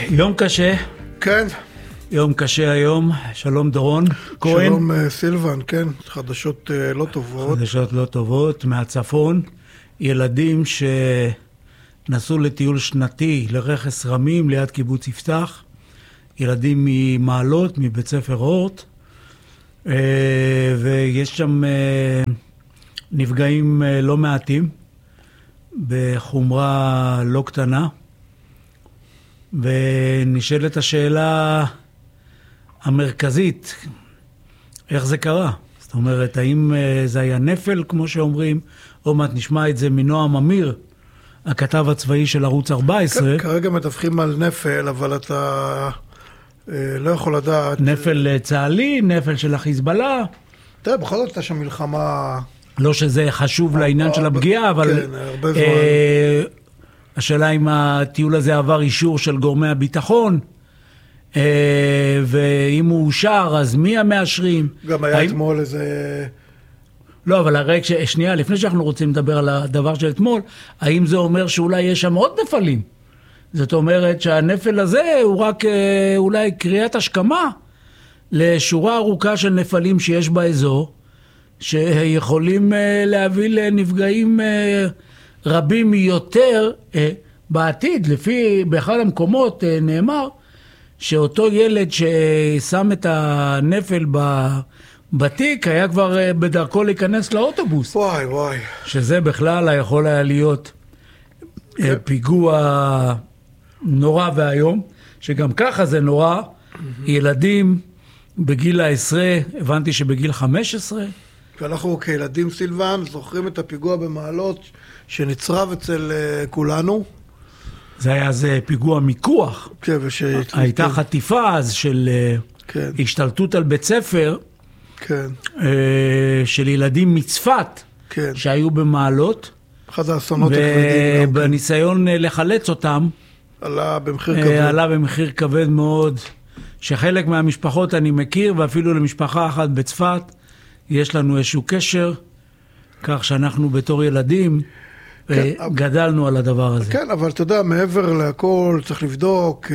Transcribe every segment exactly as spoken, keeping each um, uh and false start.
יום קשה. כן. יום קשה היום. שלום דורון כהן. שלום סילבן, כן. חדשות לא טובות. חדשות לא טובות מהצפון. ילדים שנסעו לטיול שנתי לרכס רמים ליד קיבוץ יפתח. ילדים ממעלות, מבית ספר אורט. ויש שם נפגעים לא מעטים בחומרה לא קטנה. ונשאלת השאלה המרכזית, איך זה קרה? זאת אומרת, האם זה היה נפל, כמו שאומרים, או מעט נשמע את זה מנועם אמיר, הכתב הצבאי של ערוץ ארבע עשרה. כרגע מדווחים על נפל, אבל אתה לא יכול לדעת. נפל צה"לי, נפל של החיזבאללה. תראה, בכל זאת יש שם מלחמה... לא שזה חשוב לעניין של הפגיעה, אבל... כן, הרבה זמן. השאלה אם הטיול הזה עבר אישור של גורמי הביטחון, ואם הוא אושר, אז מי המאשרים? גם היה אתמול איזה... לא, אבל הרגע, שנייה, לפני שאנחנו רוצים לדבר על הדבר של אתמול, האם זה אומר שאולי יש שם עוד נפלים? זאת אומרת שהנפל הזה הוא רק אולי קריאת השכמה לשורה ארוכה של נפלים שיש באזור, שיכולים להביא לנפגעים רבים יותר בעתיד. לפי, באחד המקומות נאמר שאותו ילד ששם את הנפל בתיק היה כבר בדרכו להיכנס לאוטובוס. וואי וואי. שזה בכלל יכול היה להיות כן. פיגוע נורא והיום, שגם ככה זה נורא. Mm-hmm. ילדים בגיל העשרה, הבנתי שבגיל חמש עשרה. ואנחנו כילדים סילבן זוכרים את הפיגוע במעלות שנצרב אצל כולנו. זה היה זה פיגוע מיקוח. כן, וש... הייתה חטיפה אז של כן. השתלטות על בית ספר. כן. של ילדים מצפת. כן. שהיו במעלות. אחד האסונות הכבדים. ובניסיון לחלץ אותם. עלה במחיר כבד. עלה במחיר כבד מאוד. שחלק מהמשפחות אני מכיר, ואפילו למשפחה אחת בצפת, יש לנו איזשהו קשר, כך שאנחנו בתור ילדים כן, גדלנו על הדבר הזה. כן, אבל אתה יודע, מעבר להכל צריך לבדוק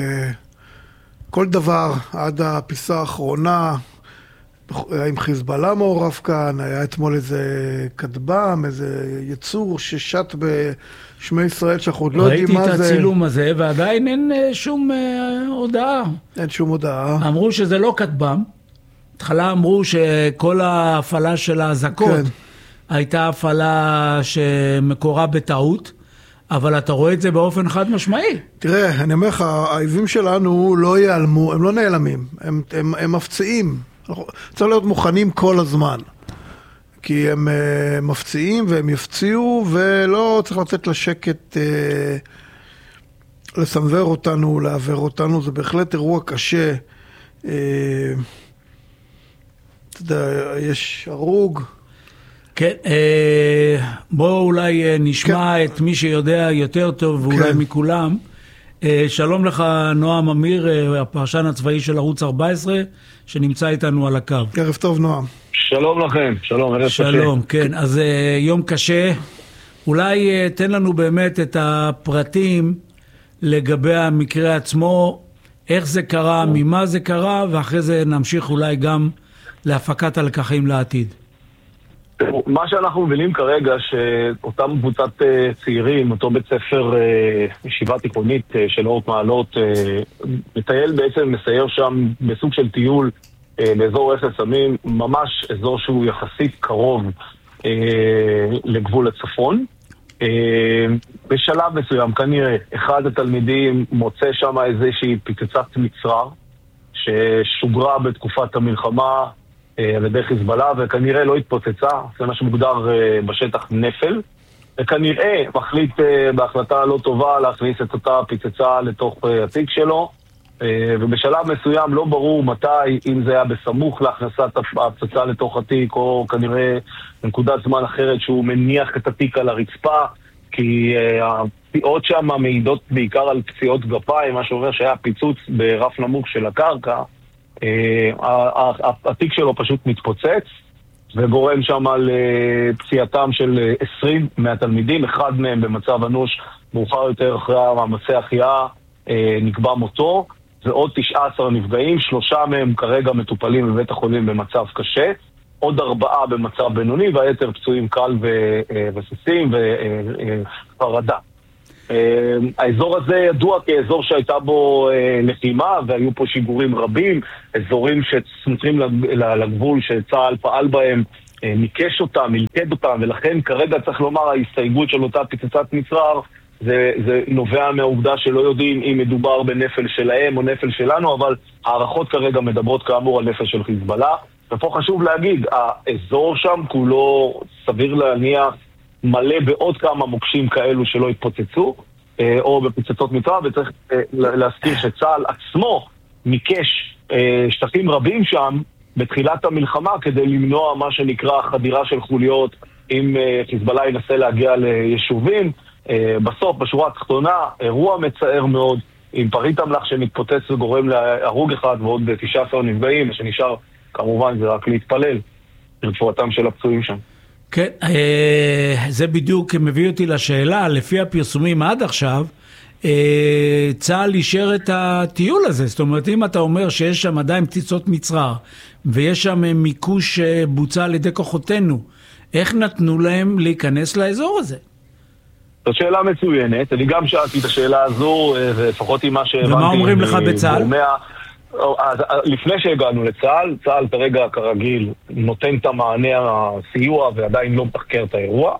כל דבר עד הפיסה האחרונה, עם חיזבאללה מעורב כאן, היה אתמול איזה כתב"ם, איזה יצור ששט בשמי ישראל שאנחנו עוד לא יודעים מה זה. ראיתי את הצילום הזה, ועדיין אין שום הודעה. אין שום הודעה. אמרו שזה לא כתב"ם. התחלה אמרו שכל ההפעלה של האזעקות כן. הייתה הפעלה שמקורה בטעות, אבל אתה רואה את זה באופן חד משמעי. תראה, אני אומר לך, האויבים שלנו לא ייעלמו, הם לא נעלמים, הם, הם, הם מפציעים. צריך להיות מוכנים כל הזמן, כי הם uh, מפציעים והם יפציעו, ולא צריך לתת לשקט uh, לסנבר אותנו, לעבר אותנו. זה בהחלט אירוע קשה. Uh, אתה יודע, יש הרוג. כן, בואו אולי נשמע כן. את מי שיודע יותר טוב, ואולי כן. מכולם. שלום לך נועם אמיר, הפרשן הצבאי של ערוץ ארבע עשרה, שנמצא איתנו על הקו. ערב טוב נועם. שלום לכם, שלום, ערב קשה. שלום, כן, אז יום קשה. אולי תן לנו באמת את הפרטים לגבי המקרה עצמו, איך זה קרה, ממה זה קרה, ואחרי זה נמשיך אולי גם להפקת הלקחים לעתיד. מה שאנחנו מבינים כרגע, שאותם קבוצת צעירים, אותו בית ספר ישיבה תיכונית של אורט מעלות, מטייל בעצם, מסייר שם בסוג של טיול באזור רכס רמים, ממש אזור שהוא יחסית קרוב לגבול הצפון. בשלב מסוים, כנראה, אחד התלמידים מוצא שם איזושהי פצצת מצרר, ששוגרה בתקופת המלחמה, על ידי חיזבאללה, וכנראה לא התפוצצה, זה מה שמוגדר בשטח נפל, וכנראה מחליט בהחלטה לא טובה להכניס את אותה פצצה לתוך התיק שלו, ובשלב מסוים לא ברור מתי, אם זה היה בסמוך להכנסת הפצצה לתוך התיק, או כנראה בנקודת זמן אחרת שהוא מניח את התיק על הרצפה, כי הפציעות שם מעידות בעיקר על פציעות גפיים, מה שאומר שהיה פיצוץ ברף נמוך של הקרקע, התיק שלו פשוט מתפוצץ וגורם שם על פציעתם של עשרים מהתלמידים, אחד מהם במצב אנוש, מאוחר יותר אחרי מאמצי החייאה נקבע מותו, ועוד תשעה עשר נפגעים, שלושה מהם כרגע מטופלים בבית החולים במצב קשה, עוד ארבעה במצב בינוני, והיתר פצועים קל וסוסים וחרדה. האזור הזה ידוע כאזור שהייתה בו לחימה, והיו פה שיגורים רבים, אזורים שסמוכים לגבול שצה"ל פעל בהם, ניקש אותם, מלכד אותם, ולכן כרגע צריך לומר, ההסתייגות של אותה פצצת מצרר, זה, זה נובע מהעובדה שלא יודעים אם מדובר בנפל שלהם או נפל שלנו, אבל הערכות כרגע מדברות כאמור על נפל של חיזבאללה. ופה חשוב להגיד, האזור שם כולו סביר להניח מלא בעוד כמה מוקשים כאלו שלא התפוצצו, או בפצצות מצרר, וצריך להזכיר שצה"ל עצמו מיקש שטחים רבים שם בתחילת המלחמה כדי למנוע מה שנקרא חדירה של חוליות אם חיזבאללה ינסה להגיע ליישובים. בסוף, בשורה התחתונה, אירוע מצער מאוד עם פריט אמל"ח שמתפוצץ וגורם להרוג אחד ועוד תשעה עשר נפגעים, שנשאר כמובן זה רק להתפלל לרפואתם של הפצועים שם. כן, זה בדיוק מביא אותי לשאלה, לפי הפרסומים עד עכשיו, צה"ל אישר את הטיול הזה, זאת אומרת אם אתה אומר שיש שם עדיין פציצות מצרר ויש שם מיקוש בוצע על ידי כוחותינו, איך נתנו להם להיכנס לאזור הזה? זאת שאלה מצוינת, אני גם שאלתי את השאלה הזו, לפחות עם מה שהבנתי. ומה אומרים לך בצה"ל? אז לפני שהגענו לצה"ל, צה"ל כרגע כרגיל נותן את המענה הסיוע ועדיין לא מתחקר את האירוע.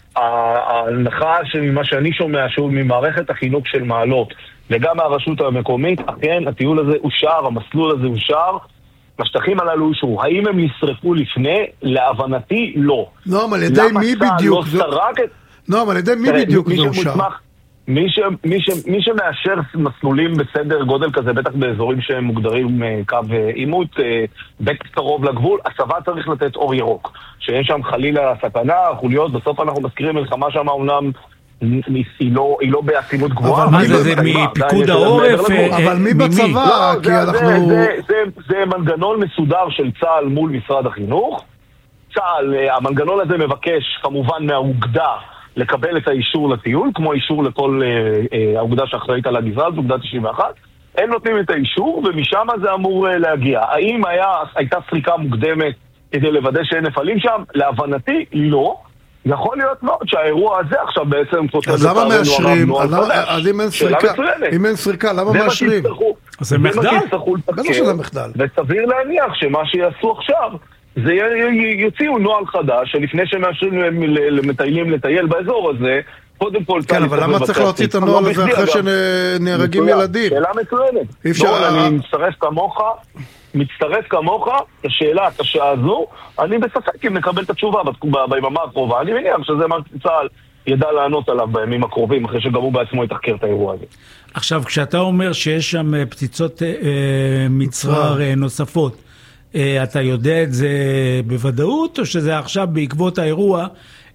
ההנחה ממה שאני שומע שוב ממערכת החינוך של מעלות וגם מהרשות המקומית, אכן הטיול הזה אושר, המסלול הזה אושר, השטחים הללו אושרו. האם הם נשרפו לפני? להבנתי לא. לא, אבל על ידי מי בדיוק? לא, אבל על ידי מי בדיוק זה אושר? מי, ש, מי, ש, מי שמאשר מסלולים בסדר גודל כזה, בטח באזורים שהם מוגדרים קו אימות, בית קרוב לגבול, הצבא צריך לתת אור ירוק. שאין שם חלילה סכנה, חוליות, בסוף אנחנו מזכירים מלחמה שם אומנם היא לא, היא לא בעצימות גבוהה. אבל מה זה, זה מפיקוד העורף? אבל מי בצבא? כי אנחנו... זה מנגנון מסודר של צה"ל מול משרד החינוך. צה"ל, המנגנון הזה מבקש כמובן מהאוגדה לקבל את האישור לטיול, כמו אישור לכל האוגדה שאחראית על הגזרה, זו אוגדה תשעים ואחת. הם נותנים את האישור, ומשם זה אמור להגיע. האם היה, הייתה סריקה מוקדמת כדי לוודא שאין נפלים שם? להבנתי, לא. יכול להיות מאוד שהאירוע הזה עכשיו בעצם... אז למה מאשרים? אז אם אין סריקה, אם אין סריקה, למה מאשרים? אז זה מחדל? בטח שזה מחדל. וסביר להניח שמה שיעשו עכשיו, זה יוציאו נוהל חדש, שלפני שמאשרים למטיילים לטייל באזור הזה, קודם כל... כן, אבל למה צריך להוציא את הנוהל הזה אחרי שנהרגים ילדים? שאלה מצוינת. אני מצטרף כמוך, מצטרף כמוך, השאלה הקשה הזו, אני בספק אם נקבל את התשובה ביממה הקרובה. אני מניח שזה מה צה"ל ידע לענות עליו בימים הקרובים, אחרי שגם הוא בעצמו יתחקר את האירוע הזה. עכשיו, כשאתה אומר שיש שם פציצות מצרר נוספות, אתה יודע את זה בוודאות, או שזה עכשיו בעקבות האירוע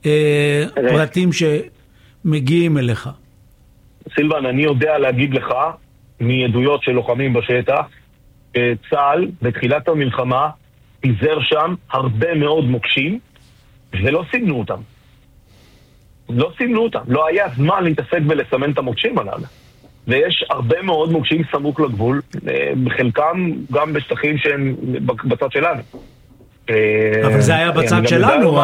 פרטים שמגיעים אליך? סילבן, אני יודע להגיד לך מעדויות של לוחמים בשטח, צה"ל בתחילת המלחמה פיזר שם הרבה מאוד מוקשים ולא סימנו אותם. לא סימנו אותם. לא היה זמן להתעסק ולסמן את המוקשים הללו. ויש הרבה מאוד מוקשים סמוך לגבול, בחלקם גם בשטחים שהם בצד שלנו. אבל זה היה בצד שלנו,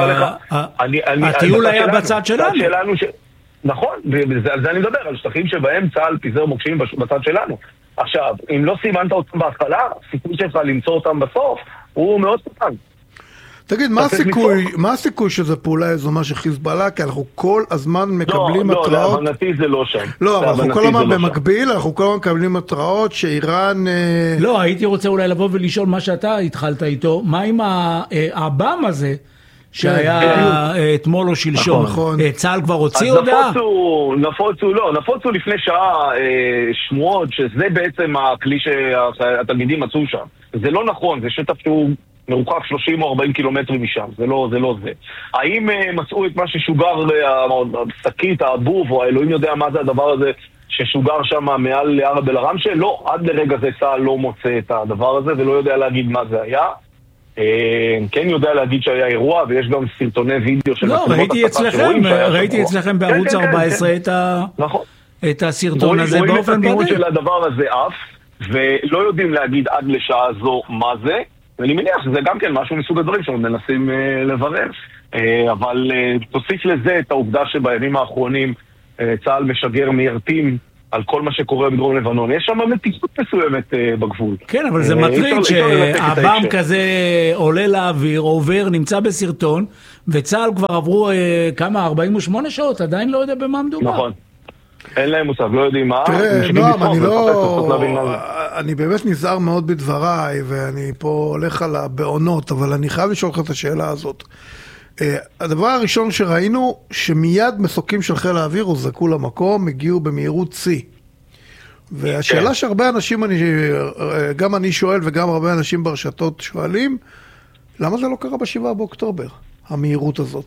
הטיול היה בצד שלנו. נכון, על זה אני מדבר, על שטחים שבהם צה"ל פיזר מוקשים בצד שלנו. עכשיו, אם לא סימנת אותם בהתחלה, הסיכוי שלך למצוא אותם בסוף הוא מאוד קטן. תגיד, מה הסיכוי, מה הסיכוי שזה פעולה יזומה של חיזבאללה? כי אנחנו כל הזמן מקבלים התראות... לא, לא, להבנתי זה לא שם. לא, אבל אנחנו כל הזמן במקביל, אנחנו כל הזמן מקבלים התראות שאיראן... לא, הייתי רוצה אולי לבוא ולשאול מה שאתה התחלת איתו, מה עם הבאם הזה שהיה אתמול או שלשום? צה"ל כבר הוציא הודעה? נפוצו, לא, נפוצו לפני שעה שמועות שזה בעצם הכלי שהתלמידים מצאו שם. זה לא נכון, זה שטח שהוא... מרוחק שלושים או ארבעים קילומטרים משם, זה לא זה. לא זה. האם uh, מצאו את מה ששוגר, הסקית, האבוב, או האלוהים יודע מה זה הדבר הזה ששוגר שם מעל ערב אל עראמשה? לא, עד לרגע זה צה"ל לא מוצא את הדבר הזה ולא יודע להגיד מה זה היה. Uh, כן יודע להגיד שהיה אירוע, ויש גם סרטוני וידאו של... לא, ראיתי אצלכם, ראיתי אצלכם בערוץ ארבע עשרה את ה... נכון. את הסרטון הזה באופן בודד. רואים את התיעוד של הדבר הזה אף, ולא יודעים להגיד עד לשעה זו מה זה, ואני מניח שזה גם כן משהו מסוג הדברים שאנחנו מנסים uh, לברר. Uh, אבל uh, תוסיף לזה את העובדה שבימים האחרונים uh, צה"ל משגר מיירטים על כל מה שקורה בדרום לבנון. יש שם מתיחות מסוימת uh, בגבול. כן, אבל זה uh, מטריד שהבאם כזה עולה לאוויר, עובר, נמצא בסרטון, וצה"ל כבר עברו uh, כמה, ארבעים ושמונה שעות, עדיין לא יודע במה מדובר. נכון. אין להם מושג, לא יודעים מה. תראה, נועם, אני לא... אני באמת נזהר מאוד בדבריי, ואני פה הולך על הבעונות, אבל אני חייב לשאול לך את השאלה הזאת. הדבר הראשון שראינו, שמיד מסוקים של חיל האוויר הוזעקו למקום, הגיעו במהירות צי. והשאלה שהרבה אנשים, גם אני שואל וגם הרבה אנשים ברשתות שואלים, למה זה לא קרה בשבעה באוקטובר, המהירות הזאת?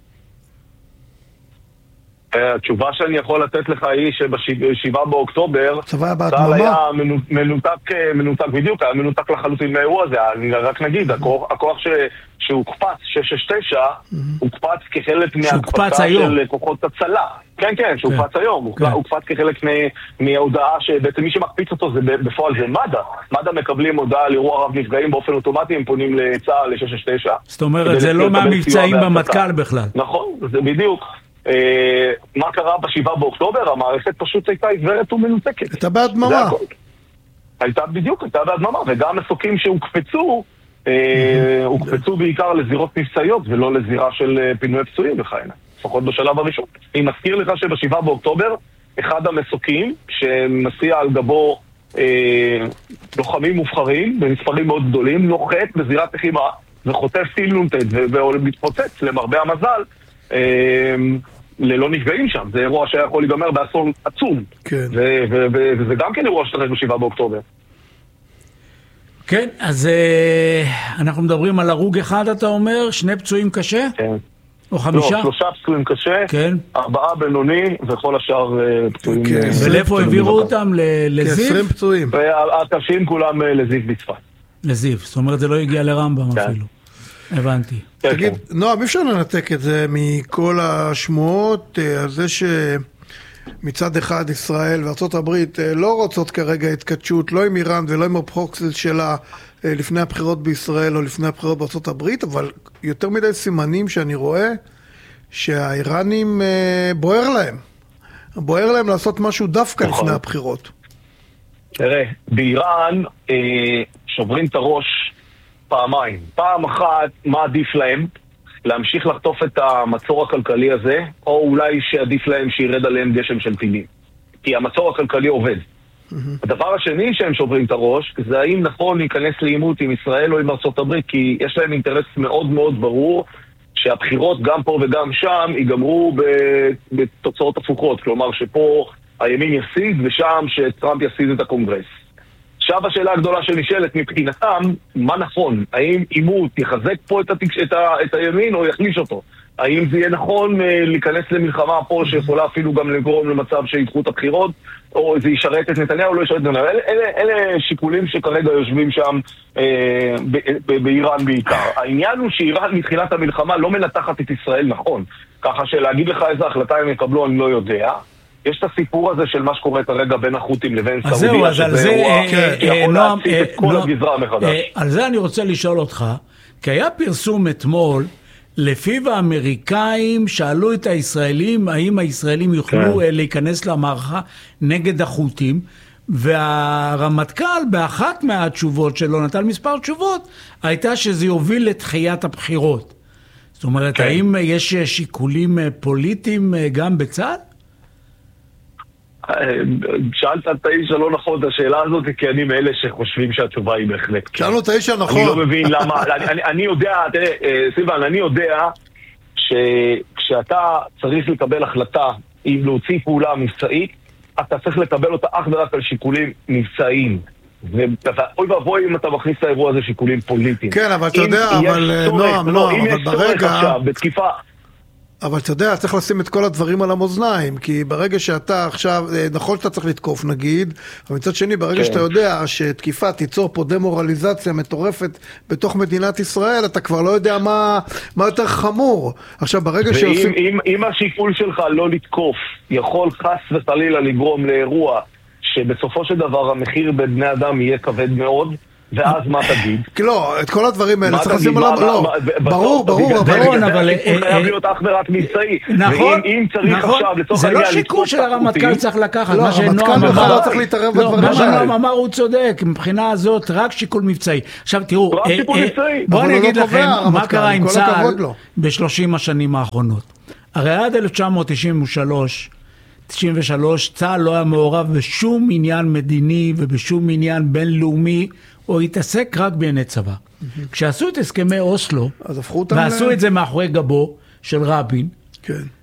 התשובה שאני יכול לתת לך היא שבשבעה באוקטובר צה"ל היה מנותק, מנותק בדיוק, היה מנותק לחלוטין מהאירוע הזה. אני רק נגיד, הכוח שהוקפץ, שש שש תשע, הוקפץ כחלק מהקפצה של כוחות הצלה. כן, כן, שהוקפץ היום. הוקפץ כחלק מההודעה שבעצם מי שמקפיץ אותו זה בפועל זה מד"א. מד"א מקבלים הודעה על אירוע רב נפגעים באופן אוטומטי, הם פונים לצה"ל ל-שש שש תשע. זאת אומרת, זה לא מהמבצעים במטכ"ל בכלל. נכון, זה בדיוק. מה קרה בשבעה באוקטובר? המערכת פשוט הייתה עיוורת ומנותקת. הייתה בהדממה. הייתה בדיוק, הייתה בהדממה, וגם מסוקים שהוקפצו, הוקפצו בעיקר לזירות מבצעיות ולא לזירה של פינוי פצועים וכהנה. לפחות בשלב הראשון. אני מזכיר לך שבשבעה באוקטובר, אחד המסוקים שמסיע על גבו לוחמים מובחרים במספרים מאוד גדולים, נוחת בזירת לחימה וחוטף טיל נ"ט ומתפוצץ למרבה המזל ללא נפגעים שם. זה אירוע שהיה יכול להיגמר באסון עצום. כן. וזה גם כן אירוע שתראה בשבעה באוקטובר. כן, אז אנחנו מדברים על הרוג אחד, אתה אומר, שני פצועים קשה? כן. או חמישה? לא, שלושה פצועים קשה, כן. ארבעה בינוני, וכל השאר פצועים. כן. ולאיפה העבירו אותם? לזיו? כ-עשרים פצועים. והקשים כולם לזיו בצפת. לזיו, זאת אומרת זה לא הגיע לרמב"ם כן. אפילו. הבנתי. תגיד, נועם, אפשר לנתק את זה מכל השמועות, על זה שמצד אחד ישראל וארצות הברית לא רוצות כרגע התכתשות, לא עם איראן ולא עם הפרוקסיס שלה לפני הבחירות בישראל או לפני הבחירות בארצות הברית, אבל יותר מדי סימנים שאני רואה שהאיראנים בוער להם. בוער להם לעשות משהו דווקא נכון. לפני הבחירות. תראה, באיראן שוברים את הראש פעמיים. פעם אחת, מה עדיף להם? להמשיך לחטוף את המצור הכלכלי הזה, או אולי שעדיף להם שירד עליהם גשם של טילים. כי המצור הכלכלי עובד. Mm-hmm. הדבר השני שהם שוברים את הראש, זה האם נכון להיכנס לעימות עם ישראל או עם ארצות הברית, כי יש להם אינטרס מאוד מאוד ברור שהבחירות גם פה וגם שם ייגמרו בתוצאות הפוכות. כלומר שפה הימין יסיד ושם שטראמפ יסיד את הקונגרס. עכשיו השאלה הגדולה שנשאלת מבחינתם, מה נכון? האם עימות יחזק פה את, התקש... את, ה... את הימין או יחליש אותו? האם זה יהיה נכון להיכנס למלחמה פה שיכולה אפילו גם לגרום למצב שידחו את הבחירות, או זה ישרת את נתניהו או לא ישרת את נתניהו? אלה, אלה, אלה שיקולים שכרגע יושבים שם אה, ב... ב... באיראן בעיקר. העניין הוא שאיראן מתחילת המלחמה לא מנתחת את ישראל נכון. ככה שלהגיד לך איזה החלטה הם יקבלו אני לא יודע. יש את הסיפור הזה של מה שקורה כרגע בין החות'ים לבין סעודיה. אז זהו, אז על זה, יכול להציף את כל הגזרה מחדש. על זה אני רוצה לשאול אותך, כי היה פרסום אתמול, לפיו האמריקאים שאלו את הישראלים, האם הישראלים יוכלו להיכנס למערכה נגד החות'ים, והרמטכ"ל באחת מהתשובות שלו, נתן מספר תשובות, הייתה שזה יוביל לתחיית הבחירות. זאת אומרת, האם יש שיקולים פוליטיים גם בצה"ל? שאלת את האיש הלא נכון את השאלה הזאת, כי אני מאלה שחושבים שהתשובה היא בהחלט. שאלנו את האיש הנכון. אני לא מבין למה, אני, אני יודע, תראה, סילבן, אני יודע שכשאתה צריך לקבל החלטה אם להוציא פעולה מבצעית, אתה צריך לקבל אותה אך ורק על שיקולים מבצעיים. ואוי ואבוי אם אתה מכניס את האירוע הזה שיקולים פוליטיים. כן, אבל אתה יודע, אבל נועם, נועם, אבל ברגע... בתקיפה... אבל אתה יודע, צריך לשים את כל הדברים על המאזניים, כי ברגע שאתה עכשיו, נכון שאתה צריך לתקוף נגיד, אבל מצד שני, ברגע כן. שאתה יודע שתקיפה תיצור פה דמורליזציה מטורפת בתוך מדינת ישראל, אתה כבר לא יודע מה, מה יותר חמור. עכשיו, ברגע ואם, שעושים... אם, אם השיקול שלך לא לתקוף, יכול חס וחלילה לגרום לאירוע, שבסופו של דבר המחיר בבני אדם יהיה כבד מאוד, ואז מה תגיד? לא, את כל הדברים האלה צריך לשים עליו, לא, ברור, ברור, אבל... זה חייב להיות אך ורק מבצעי. נכון, ואם צריך עכשיו, לצורך זה לא שיקול של הרמטכ"ל צריך לקחת, מה שנועם אמר, לא צריך להתערב בדברים מה שנועם אמר הוא צודק, מבחינה הזאת רק שיקול מבצעי. עכשיו תראו, בואו אני אגיד לכם מה קרה עם צה"ל בשלושים השנים האחרונות. הרי עד אלף תשע מאות תשעים ושלוש, תשעים ושלוש, צה"ל לא היה מעורב בשום עניין מדיני ובשום עניין בינלאומי, או התעסק רק בענייני צבא. כשעשו את הסכמי אוסלו, ועשו את זה מאחורי גבו של רבין, כן.